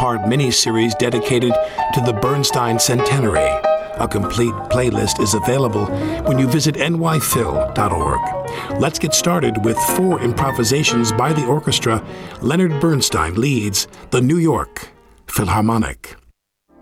12-part mini-series dedicated to the Bernstein Centenary. A complete playlist is available when you visit nyphil.org. Let's get started with 4 improvisations by the orchestra. Leonard Bernstein leads the New York Philharmonic.